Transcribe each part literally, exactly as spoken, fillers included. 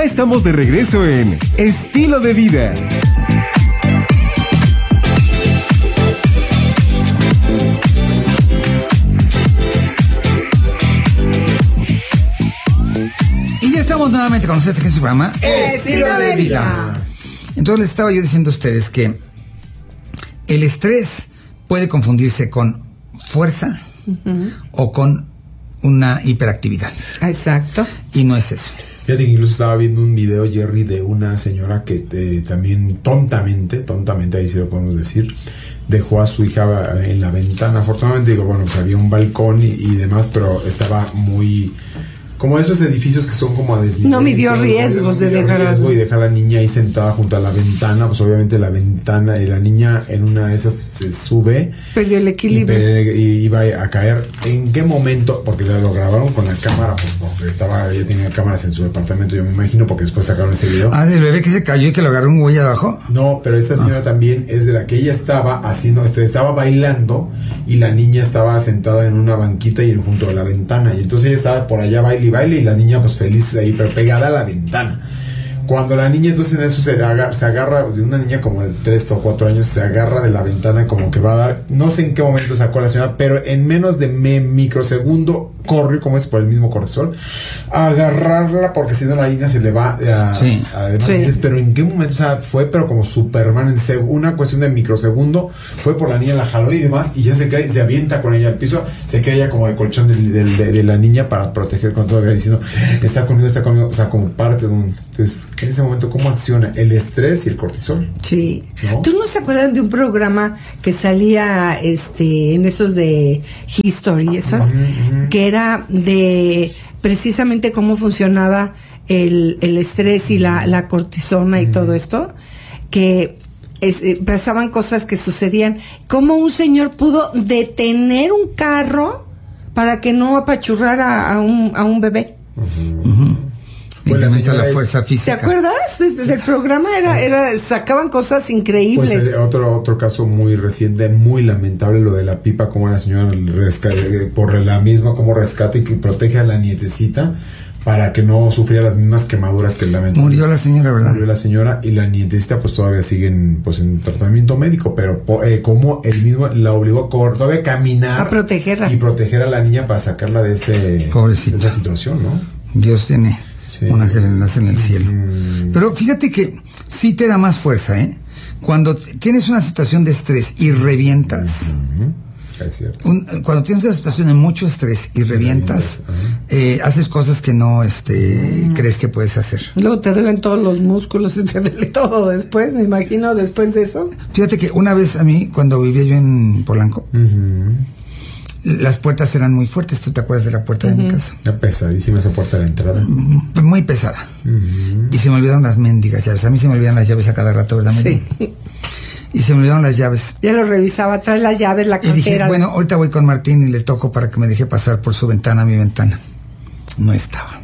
Ya estamos de regreso en Estilo de Vida. Y ya estamos nuevamente con ustedes aquí en su programa Estilo de Vida. Entonces les estaba yo diciendo a ustedes que el estrés puede confundirse con fuerza uh-huh. o con una hiperactividad. Exacto. Y no es eso. Fíjate que incluso estaba viendo un video, Jerry, de una señora que eh, también tontamente, tontamente, ahí sí lo podemos decir, dejó a su hija en la ventana. Afortunadamente, digo, bueno, pues había un balcón y, y demás, pero estaba muy... como esos edificios que son como a desnivel. No midió riesgos de dejar riesgo y dejar a la niña ahí sentada junto a la ventana. Pues obviamente la ventana y la niña en una de esas se sube. Perdió el equilibrio. Y, y iba a caer. ¿En qué momento? Porque lo grabaron con la cámara, porque estaba, ella tenía cámaras en su departamento, yo me imagino, porque después sacaron ese video. Ah, del bebé que se cayó y que lo agarró un güey abajo. No, pero esta señora ah. también es de la que ella estaba haciendo, estaba bailando y la niña estaba sentada en una banquita y junto a la ventana. Y entonces ella estaba por allá baile baile y la niña pues feliz ahí, pero pegada a la ventana. Cuando la niña entonces en eso se agarra, se agarra de una niña como de tres o cuatro años, se agarra de la ventana como que va a dar, no sé en qué momento sacó a la señora, pero en menos de me, microsegundo corrió, como es por el mismo cortisol, a agarrarla porque si no la niña se le va a, sí. a, además sí. dices, pero en qué momento, o sea, fue pero como Superman en seg- una cuestión de microsegundo, fue por la niña, la jaló y demás, y ya se cae, se avienta con ella al piso, se queda ella como de colchón de, de, de, de la niña para proteger con todo, diciendo, está conmigo, está conmigo, o sea, como parte de un... Entonces, en ese momento, ¿cómo acciona el estrés y el cortisol? Sí. ¿No? ¿Tú no se acuerdan de un programa que salía este en esos de History, esas? Uh-huh, uh-huh. Que era de precisamente cómo funcionaba el, el estrés y la, la cortisona y uh-huh. todo esto, que es, eh, pasaban cosas que sucedían. ¿Cómo un señor pudo detener un carro para que no apachurrara a un, a un bebé? Uh-huh. Uh-huh. Pues la, la fuerza física. ¿Te acuerdas? Desde el programa era, era, sacaban cosas increíbles. Pues otro, otro caso muy reciente, muy lamentable, lo de la pipa, como la señora rescate, por la misma, como rescata y que protege a la nietecita para que no sufriera las mismas quemaduras que el lamentable. Murió la señora, ¿verdad? Murió la señora y la nietecita pues todavía siguen pues en tratamiento médico, pero eh, como él mismo la obligó a correr, todavía a caminar. A protegerla. Y proteger a la niña para sacarla de, ese, de esa situación, ¿no? Dios tiene... Sí. Un ángel enlace en el cielo. Mm. Pero fíjate que sí te da más fuerza, ¿eh? Cuando tienes una situación de estrés y revientas. Mm-hmm. Es cierto. Un, cuando tienes una situación de mucho estrés y revientas, eh, haces cosas que no este, mm. crees que puedes hacer. Luego te duelen todos los músculos y te duele todo después, me imagino, después de eso. Fíjate que una vez a mí, cuando vivía yo en Polanco, mm-hmm. las puertas eran muy fuertes. ¿Tú te acuerdas de la puerta uh-huh. de mi casa? Era pesadísima esa puerta de la entrada. Muy pesada. Uh-huh. Y se me olvidaron las mendigas llaves. A mí se me olvidan las llaves a cada rato, ¿verdad? Sí. Y se me olvidaron las llaves. Ya lo revisaba, trae las llaves, la cartera. Y dije, bueno, ahorita voy con Martín y le toco para que me deje pasar por su ventana a mi ventana. No estaba.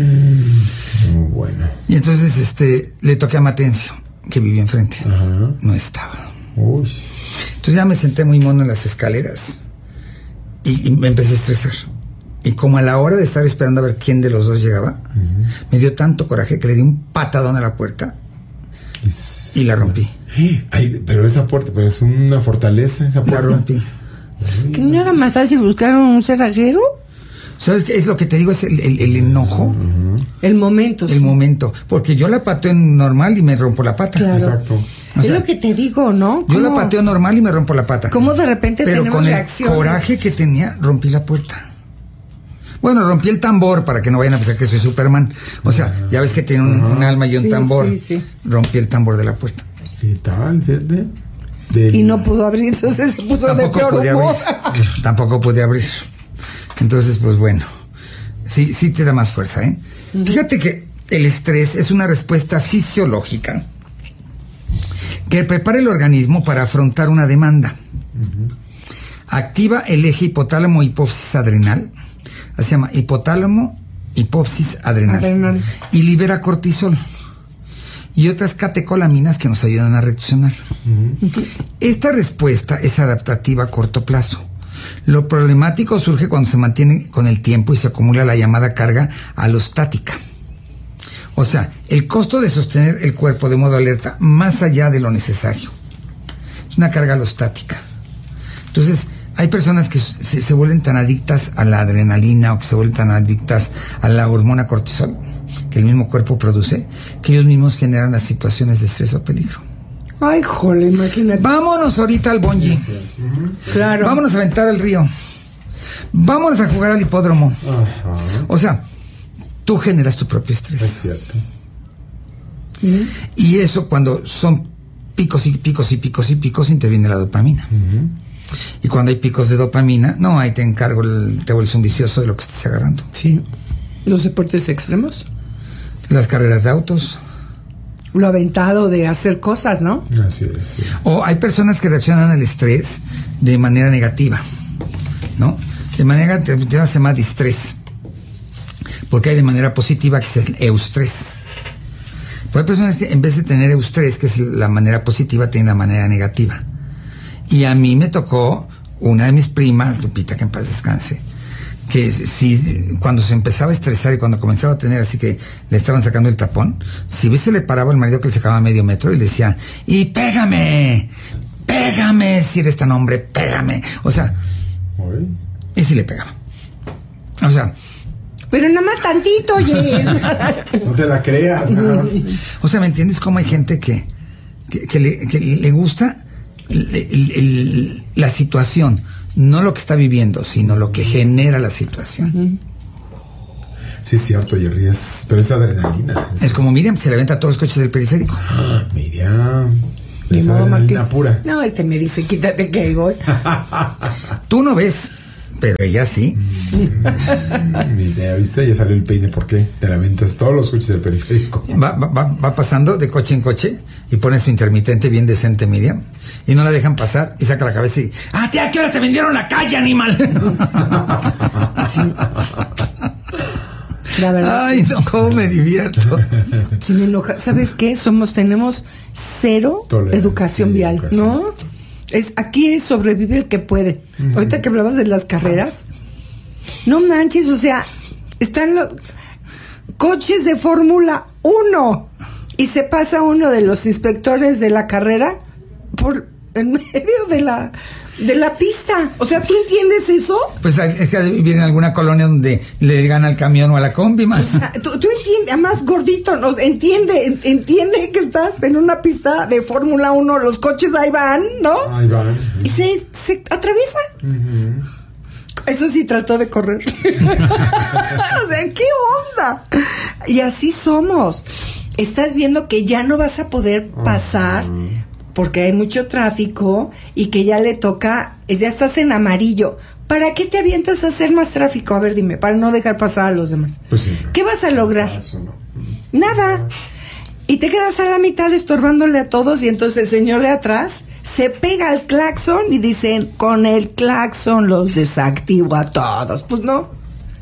Mm, muy bueno. Y entonces este le toqué a Matencio, que vivía enfrente. Uh-huh. No estaba. Uy. Entonces ya me senté muy mono en las escaleras. Y, y me empecé a estresar. Y como a la hora de estar esperando a ver quién de los dos llegaba, uh-huh. me dio tanto coraje que le di un patadón a la puerta es... y la rompí. Ay, pero esa puerta, pero es una fortaleza esa puerta. La rompí. ¿Que no era más fácil buscar un cerrajero? ¿Sabes qué es lo que te digo? Es el, el, el enojo. Uh-huh. El momento. El sí. momento. Porque yo la pateo normal y me rompo la pata. Claro. Exacto. O sea, es lo que te digo, ¿no? Yo la pateo normal y me rompo la pata. ¿Cómo de repente Pero tenemos con el reacciones? coraje que tenía, rompí la puerta. Bueno, rompí el tambor para que no vayan a pensar que soy Superman. O sea, uh-huh. ya ves que tiene un, uh-huh. un alma y un sí, tambor. Sí, sí. Rompí el tambor de la puerta. ¿Qué tal? ¿De? Del... Y no pudo abrir, entonces se puso Tampoco de peor podía humor. abrir. Tampoco pude abrir. Entonces, pues bueno. Sí, sí te da más fuerza, ¿eh? Uh-huh. Fíjate que el estrés es una respuesta fisiológica que prepara el organismo para afrontar una demanda. Uh-huh. Activa el eje hipotálamo hipófisis adrenal, se llama hipotálamo hipófisis adrenal, adrenal, y libera cortisol y otras catecolaminas que nos ayudan a reaccionar. Uh-huh. Esta respuesta es adaptativa a corto plazo. Lo problemático surge cuando se mantiene con el tiempo y se acumula la llamada carga alostática. O sea, el costo de sostener el cuerpo de modo alerta más allá de lo necesario. Es una carga alostática. Entonces, hay personas que se, se vuelven tan adictas a la adrenalina o que se vuelven tan adictas a la hormona cortisol que el mismo cuerpo produce, que ellos mismos generan las situaciones de estrés o peligro. Ay, jole, imagínate. Vámonos ahorita al bungee. Claro. Vámonos a aventar al río. Vámonos a jugar al hipódromo. Ajá. O sea, tú generas tu propio estrés. Es cierto. ¿Mm? Y eso, cuando son picos y picos y picos y picos, interviene la dopamina. Uh-huh. Y cuando hay picos de dopamina, no, ahí te encargo, el, te vuelves un vicioso de lo que estés agarrando. Sí. Los deportes extremos. Las carreras de autos. Lo aventado de hacer cosas, ¿no? Así es. Sí. O hay personas que reaccionan al estrés de manera negativa, ¿no? De manera negativa se llama distrés. Porque hay de manera positiva que es el eustrés. Pero hay personas que en vez de tener eustrés, que es la manera positiva, tienen la manera negativa. Y a mí me tocó una de mis primas, Lupita, que en paz descanse, que si cuando se empezaba a estresar y cuando comenzaba a tener así que le estaban sacando el tapón, si viste le paraba al marido que le sacaba medio metro y le decía, y pégame, pégame, si eres tan hombre, pégame. O sea, ¿Oye? y si le pegaba. O sea, pero nada más tantito, oye. No te la creas, nada más. o sea, ¿me entiendes cómo hay gente que, que, que, le, que le gusta el, el, el, la situación? No lo que está viviendo, sino lo que genera la situación. Sí, es cierto, Jerry, es, pero es adrenalina. Es, es como Miriam, que se le venta a todos los coches del periférico. Ah, Miriam. Ni Es modo, adrenalina Martín. pura. No, este me dice, quítate que ahí voy. Tú no ves, pero ella sí. Mira, ¿viste? Ya salió el peine. ¿Por qué? Te la ventas todos los coches del periférico. Va, va, va pasando de coche en coche y pone su intermitente bien decente, Miriam, y no la dejan pasar y saca la cabeza y ¡ah, tía, qué horas te vendieron la calle, animal! Sí. La verdad. Ay, no, cómo me divierto. Sí me enoja. ¿Sabes qué? Somos, tenemos cero Tolerancia, educación sí, vial, educación. ¿no? Es, aquí es sobrevive el que puede. Uh-huh. Ahorita que hablabas de las carreras, no manches, o sea, están los coches de Fórmula uno y se pasa uno de los inspectores de la carrera por en medio de la de la pista. O sea, ¿tú entiendes eso? Pues es que ha de vivir en alguna colonia donde le gana al camión o a la combi, más. O sea, tú, tú entiendes, además gordito, nos entiende, entiende que estás en una pista de Fórmula uno, los coches ahí van, ¿no? Ahí van. Y se, se atraviesa. Uh-huh. Eso sí trató de correr. O sea, ¿qué onda? Y así somos. Estás viendo que ya no vas a poder pasar porque hay mucho tráfico y que ya le toca, ya estás en amarillo. ¿Para qué te avientas a hacer más tráfico? A ver, dime, para no dejar pasar a los demás. Pues sí. ¿Qué vas a lograr? Eso no. Nada. Y te quedas a la mitad estorbándole a todos y entonces el señor de atrás se pega al claxon y dicen, con el claxon los desactivo a todos. Pues no.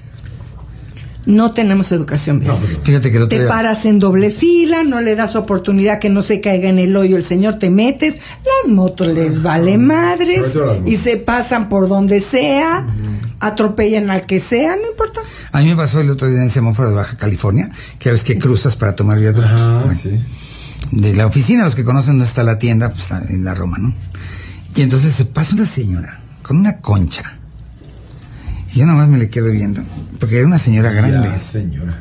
No tenemos educación vial. No, pues, fíjate que el otro te día... paras en doble fila, no le das oportunidad que no se caiga en el hoyo el señor, te metes, las motos les vale madres y se pasan por donde sea, uh-huh. atropellan al que sea, no importa. A mí me pasó el otro día en el semáforo de Baja California, que a veces que cruzas para tomar viaducto. Ah, bueno, sí. De la oficina, los que conocen, no está la tienda, pues está en la Roma, ¿no? Y entonces se pasa una señora con una concha. Y yo nada más me le quedo viendo, porque era una señora grande. Ya, señora.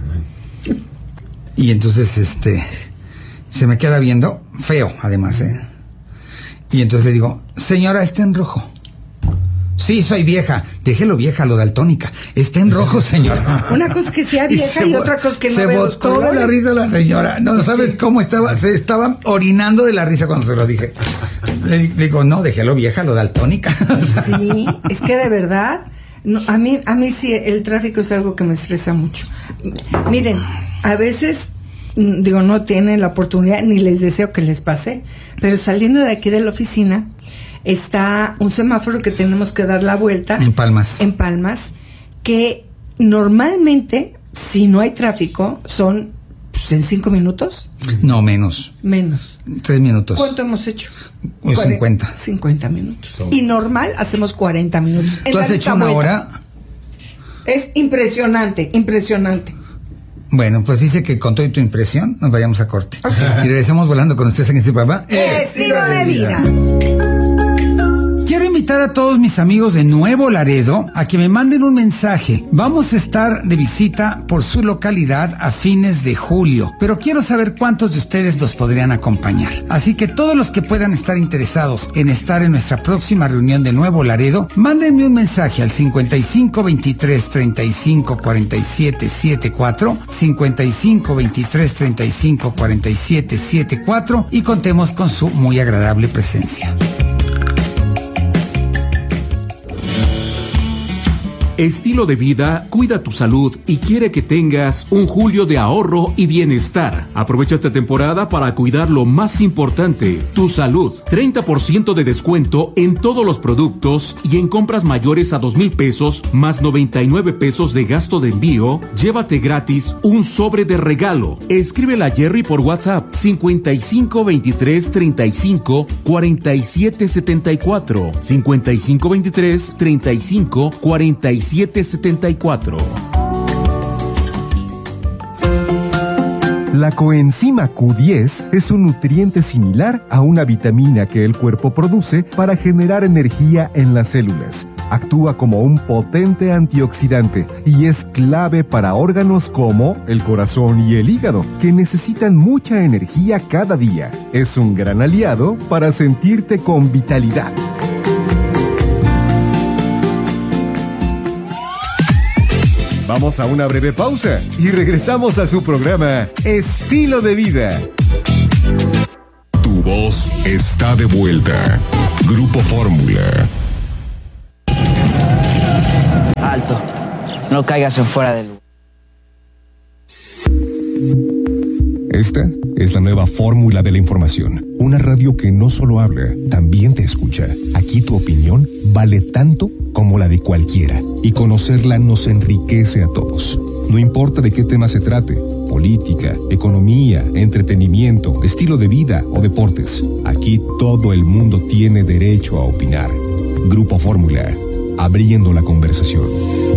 Y entonces, este, se me queda viendo, feo, además, ¿eh? Y entonces le digo, señora, está en rojo. Sí, soy vieja. Déjelo vieja, lo daltónica. Está en rojo, señora. Una cosa que sea vieja y, y otra cosa que no se vea los botó de la risa la señora. No sabes sí. cómo estaba, se estaba orinando de la risa cuando se lo dije. Le digo, no, déjelo vieja, lo daltónica. Sí, es que de verdad... No, a mí, a mí sí, el tráfico es algo que me estresa mucho. Miren, a veces, digo, no tienen la oportunidad, ni les deseo que les pase, pero saliendo de aquí de la oficina, está un semáforo que tenemos que dar la vuelta. En Palmas. En Palmas, que normalmente, si no hay tráfico, son pues, en cinco minutos. No, menos. Menos. Tres minutos. ¿Cuánto hemos hecho? Pues cincuenta. cincuenta minutos. Y normal hacemos cuarenta minutos. ¿Tú has hecho una hora? Es impresionante, impresionante. Bueno, pues dice que con toda tu impresión nos vayamos a corte. Okay. Y regresamos volando con ustedes en este programa. Estilo de vida. Quiero invitar a todos mis amigos de Nuevo Laredo a que me manden un mensaje. Vamos a estar de visita por su localidad a fines de julio, pero quiero saber cuántos de ustedes nos podrían acompañar. Así que todos los que puedan estar interesados en estar en nuestra próxima reunión de Nuevo Laredo, mándenme un mensaje al cincuenta y cinco veintitrés treinta y cinco cuarenta y siete setenta y cuatro, cincuenta y cinco veintitrés treinta y cinco cuarenta y siete setenta y cuatro y contemos con su muy agradable presencia. Estilo de Vida cuida tu salud y quiere que tengas un julio de ahorro y bienestar. Aprovecha esta temporada para cuidar lo más importante, tu salud. treinta por ciento de descuento en todos los productos y en compras mayores a dos mil pesos más noventa y nueve pesos de gasto de envío. Llévate gratis un sobre de regalo. Escríbele a Jerry por WhatsApp cincuenta y cinco veintitrés treinta y cinco cuarenta y siete setenta y cuatro, cincuenta y cinco veintitrés treinta y cinco cuarenta y siete setenta y cuatro. La coenzima Q diez es un nutriente similar a una vitamina que el cuerpo produce para generar energía en las células. Actúa como un potente antioxidante y es clave para órganos como el corazón y el hígado, que necesitan mucha energía cada día. Es un gran aliado para sentirte con vitalidad. Vamos a una breve pausa y regresamos a su programa Estilo de Vida. Tu voz está de vuelta. Grupo Fórmula. Alto, no caigas en fuera del lugar. Esta es la nueva fórmula de la información. Una radio que no solo habla, también te escucha. Aquí tu opinión vale tanto como la de cualquiera. Y conocerla nos enriquece a todos. No importa de qué tema se trate. Política, economía, entretenimiento, estilo de vida o deportes. Aquí todo el mundo tiene derecho a opinar. Grupo Fórmula. Abriendo la conversación.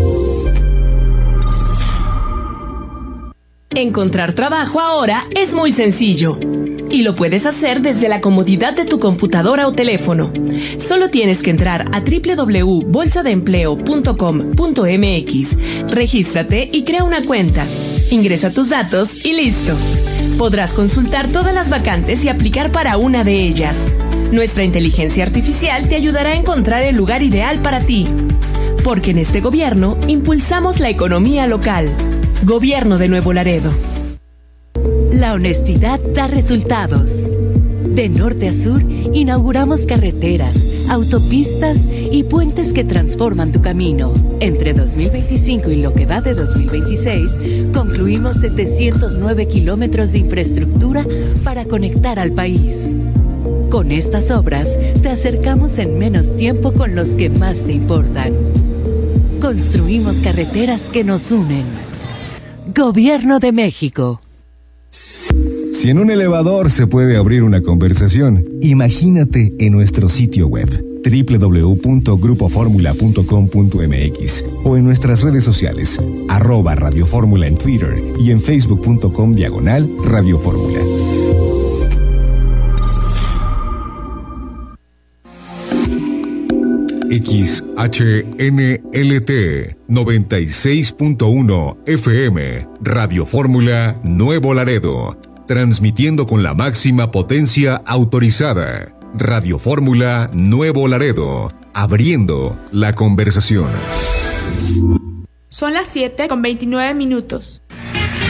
Encontrar trabajo ahora es muy sencillo y lo puedes hacer desde la comodidad de tu computadora o teléfono. Solo tienes que entrar a doble u doble u doble u punto bolsa de empleo punto com punto m x, regístrate y crea una cuenta. Ingresa tus datos y listo. Podrás consultar todas las vacantes y aplicar para una de ellas. Nuestra inteligencia artificial te ayudará a encontrar el lugar ideal para ti. Porque en este gobierno impulsamos la economía local. Gobierno de Nuevo Laredo. La honestidad da resultados. De norte a sur, inauguramos carreteras, autopistas y puentes que transforman tu camino. Entre dos mil veinticinco y lo que va de dos mil veintiséis, concluimos setecientos nueve kilómetros de infraestructura para conectar al país. Con estas obras, te acercamos en menos tiempo con los que más te importan. Construimos carreteras que nos unen. Gobierno de México. Si en un elevador se puede abrir una conversación, imagínate en nuestro sitio web doble u doble u doble u punto grupo fórmula punto com punto m x o en nuestras redes sociales arroba Radio Fórmula en Twitter y en facebook punto com diagonal Radio Fórmula. X H N L T noventa y seis punto uno F M Radio Fórmula Nuevo Laredo, transmitiendo con la máxima potencia autorizada. Radio Fórmula Nuevo Laredo, abriendo la conversación. Son las siete con veintinueve minutos.